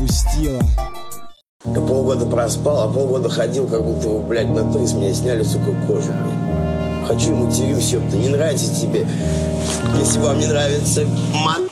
отпустила. Я полгода проспал, а полгода ходил, как будто, блядь, на то из меня сняли, сука, кожу, блядь. Хочу и матерюсь, ёпта, не нравится тебе. Если вам не нравится мат...